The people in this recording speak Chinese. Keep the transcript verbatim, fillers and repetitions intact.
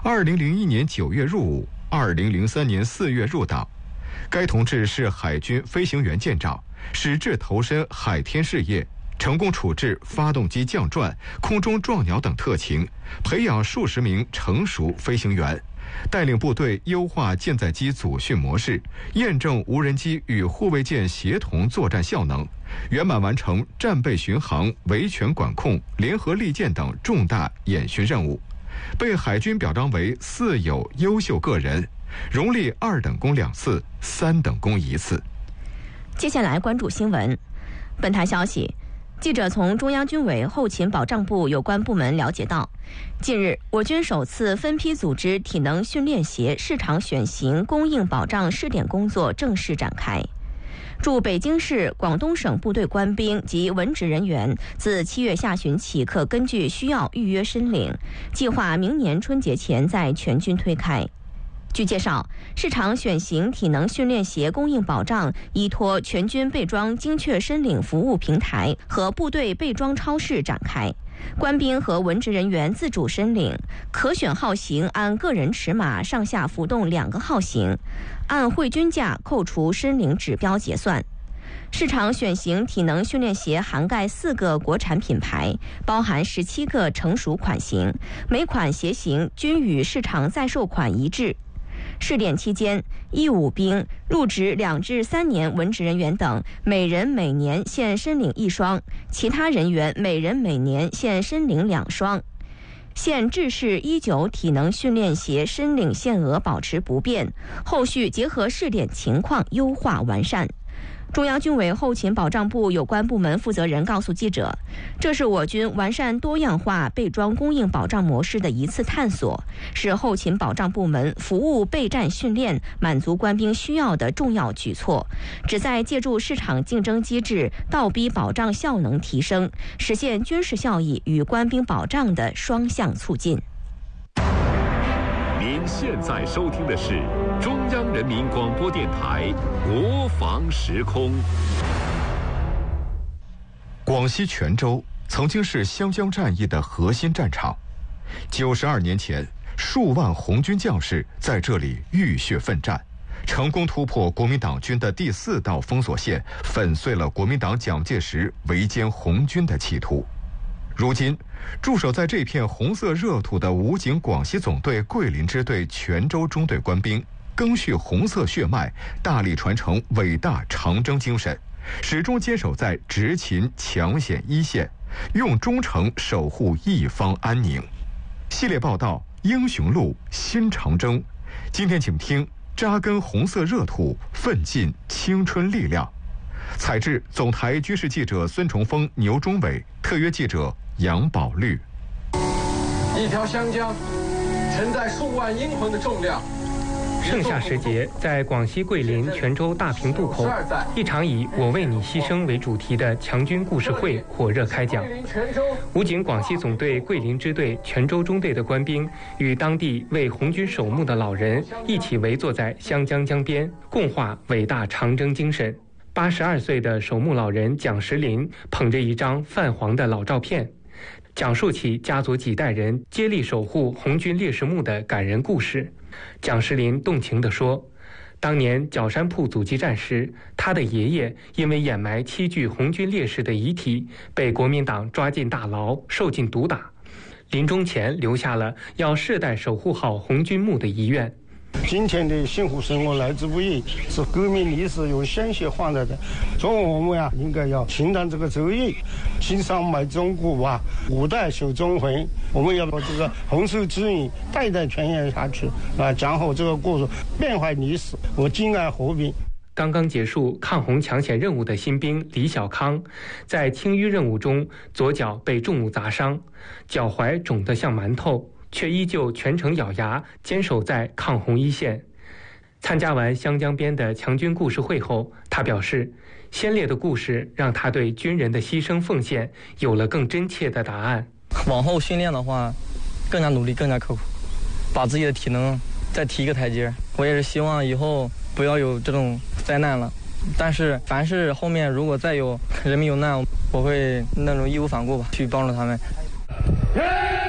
二零零一年九月入伍，二零零三年四月入党。该同志是海军飞行员舰长，矢志投身海天事业，成功处置发动机降转、空中撞鸟等特勤，培养数十名成熟飞行员，带领部队优化舰载机组训模式，验证无人机与护卫舰协同作战效能，圆满完成战备巡航、维权管控、联合利剑等重大演训任务，被海军表彰为四有优秀个人，荣立二等功两次，三等功一次。 接下来关注新闻。本台消息，记者从中央军委后勤保障部有关部门了解到，近日我军首次分批组织体能训练协市场选型供应保障试点工作正式展开。驻北京市、广东省部队官兵及文职人员自七月下旬起可根据需要预约申领，计划明年春节前在全军推开。据介绍，市场选型体能训练协供应保障依托全军备装精确申领服务平台和部队备装超市展开，官兵和文职人员自主申领，可选号型按个人尺码上下浮动两个号型，按汇均价扣除申领指标结算。市场选型体能训练协涵盖四个国产品牌，包含十七个成熟款型，每款鞋型均与市场在售款一致。试点期间，义务兵、入职两至三年文职人员等，每人每年限申领一双；其他人员每人每年限申领两双。现制式一九体能训练协申领限额保持不变，后续结合试点情况优化完善。中央军委后勤保障部有关部门负责人告诉记者，这是我军完善多样化备装供应保障模式的一次探索，是后勤保障部门服务备战训练、满足官兵需要的重要举措，旨在借助市场竞争机制倒逼保障效能提升，实现军事效益与官兵保障的双向促进。 您现在收听的是中央人民广播电台国防时空。 广西全州曾经是湘江战役的核心战场，九十二年前，数万红军将士在这里浴血奋战，成功突破国民党军的第四道封锁线，粉碎了国民党蒋介石围歼红军的企图。如今，驻守在这片红色热土的武警广西总队桂林支队泉州中队官兵，赓续红色血脉，大力传承伟大长征精神，始终坚守在执勤抢险一线，用忠诚守护一方安宁。系列报道《英雄路新长征》，今天请听扎根红色热土，奋进青春力量。采制总台军事记者孙崇峰、牛忠伟，特约记者杨宝绿。 一条湘江承载数万英魂的重量。 盛夏时节，在广西桂林泉州大平渡口，一场以我为你牺牲为主题的强军故事会火热开讲。武警广西总队桂林支队泉州中队的官兵与当地为红军守墓的老人一起围坐在湘江江边，共话伟大长征精神。八十二岁的守墓老人蒋石林捧着一张泛黄的老照片，讲述起家族几代人接力守护红军烈士墓的感人故事。蒋石林动情地说，当年角山铺阻击战时，他的爷爷因为掩埋七具红军烈士的遗体，被国民党抓进大牢，受尽毒打，临终前留下了要世代守护好红军墓的遗愿。 今天的幸福生活来之不易，是革命历史用鲜血换来的，所以我们呀应该要承担这个责任，新上买中国吧，五代守中魂，我们要把这个红色指引代代传扬下去啊，讲好这个故事，变坏历史，我敬爱和平。 刚刚结束抗洪抢险任务的新兵李小康，在清淤任务中左脚被重物砸伤，脚踝肿得像馒头，却依旧全程咬牙坚守在抗洪一线。参加完湘江边的强军故事会后，他表示，先烈的故事让他对军人的牺牲奉献有了更真切的答案。 往后训练的话，更加努力，更加刻苦，把自己的体能再提一个台阶。我也是希望以后不要有这种灾难了，但是凡是后面如果再有人民有难，我会那种义无反顾吧，去帮助他们。